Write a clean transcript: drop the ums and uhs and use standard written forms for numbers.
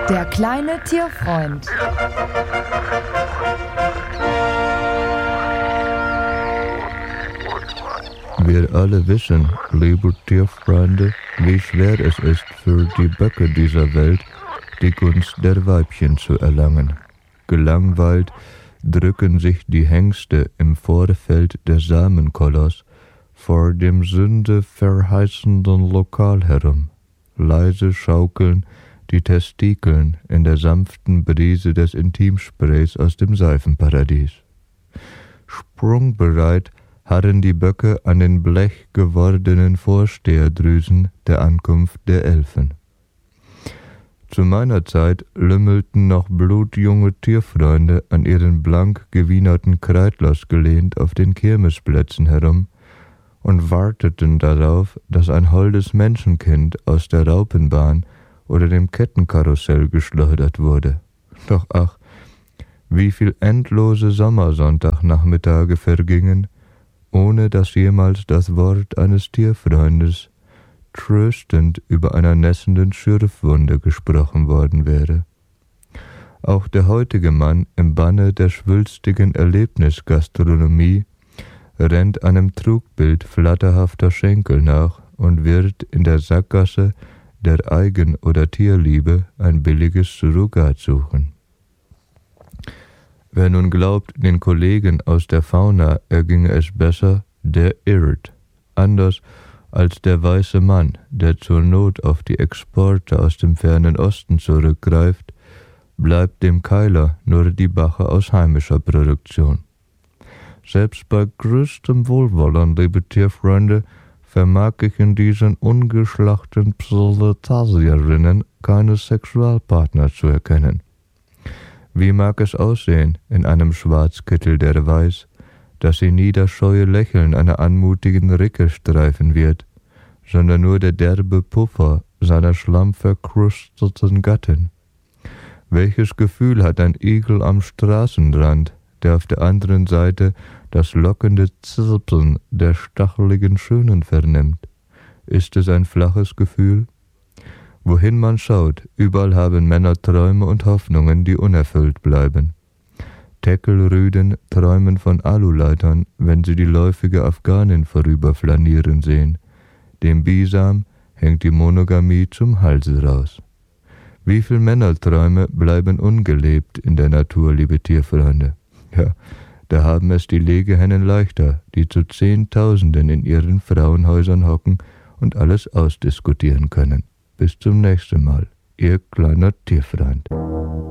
Der kleine Tierfreund. Wir alle wissen, liebe Tierfreunde, wie schwer es ist für die Böcke dieser Welt, die Gunst der Weibchen zu erlangen. Gelangweilt drücken sich die Hengste im Vorfeld des Samenkollers vor dem sündeverheißenden Lokal herum. Leise schaukeln die Testikeln in der sanften Brise des Intimsprays aus dem Seifenparadies. Sprungbereit harren die Böcke an den blechgewordenen Vorsteherdrüsen der Ankunft der Elfen. Zu meiner Zeit lümmelten noch blutjunge Tierfreunde an ihren blank gewienerten Kreitlers gelehnt auf den Kirmesplätzen herum und warteten darauf, dass ein holdes Menschenkind aus der Raupenbahn oder dem Kettenkarussell geschleudert wurde. Doch ach, wie viel endlose Sommersonntagnachmittage vergingen, ohne dass jemals das Wort eines Tierfreundes tröstend über einer nässenden Schürfwunde gesprochen worden wäre. Auch der heutige Mann im Banne der schwülstigen Erlebnisgastronomie rennt einem Trugbild flatterhafter Schenkel nach und wird in der Sackgasse der Eigen- oder Tierliebe ein billiges Surrogat suchen. Wer nun glaubt, den Kollegen aus der Fauna erginge es besser, der irrt. Anders als der weiße Mann, der zur Not auf die Exporte aus dem fernen Osten zurückgreift, bleibt dem Keiler nur die Bache aus heimischer Produktion. Selbst bei größtem Wohlwollen, liebe Tierfreunde, vermag ich in diesen ungeschlachten Proletarierinnen keine Sexualpartner zu erkennen. Wie mag es aussehen in einem Schwarzkittel, der weiß, dass sie nie das scheue Lächeln einer anmutigen Ricke streifen wird, sondern nur der derbe Puffer seiner schlammverkrusteten Gattin? Welches Gefühl hat ein Igel am Straßenrand, der auf der anderen Seite das lockende Zirpen der stacheligen Schönen vernimmt? Ist es ein flaches Gefühl? Wohin man schaut, überall haben Männer Träume und Hoffnungen, die unerfüllt bleiben. Teckelrüden träumen von Aluleitern, wenn sie die läufige Afghanin vorüberflanieren sehen. Dem Bisam hängt die Monogamie zum Halse raus. Wie viel Männerträume bleiben ungelebt in der Natur, liebe Tierfreunde? Ja, da haben es die Legehennen leichter, die zu Zehntausenden in ihren Frauenhäusern hocken und alles ausdiskutieren können. Bis zum nächsten Mal, Ihr kleiner Tierfreund.